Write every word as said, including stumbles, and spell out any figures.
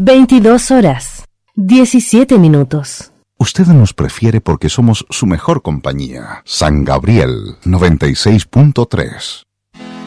veintidós horas, diecisiete minutos. Usted nos prefiere porque somos su mejor compañía. San Gabriel noventa y seis punto tres.